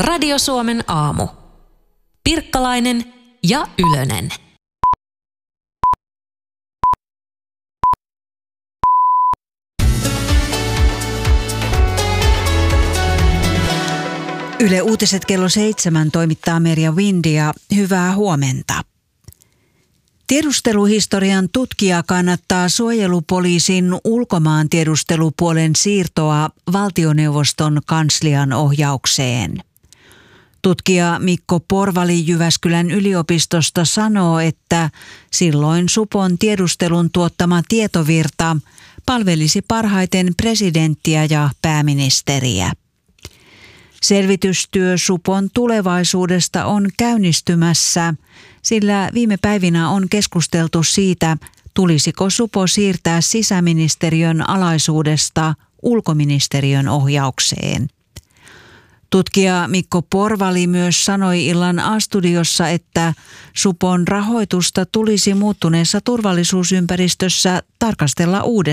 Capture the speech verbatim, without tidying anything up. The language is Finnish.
Radio Suomen aamu. Pirkkalainen ja Ylönen. Yle Uutiset kello seitsemän toimittaa Merja Windi ja hyvää huomenta. Tiedusteluhistorian tutkija kannattaa suojelupoliisin ulkomaantiedustelupuolen siirtoa valtioneuvoston kanslian ohjaukseen. Tutkija Mikko Porvali Jyväskylän yliopistosta sanoo, että silloin supon tiedustelun tuottama tietovirta palvelisi parhaiten presidenttiä ja pääministeriä. Selvitystyö supon tulevaisuudesta on käynnistymässä, sillä viime päivinä on keskusteltu siitä, tulisiko supo siirtää sisäministeriön alaisuudesta ulkoministeriön ohjaukseen. Tutkija Mikko Porvali myös sanoi illan A-studiossa, että supon rahoitusta tulisi muuttuneessa turvallisuusympäristössä tarkastella uudestaan.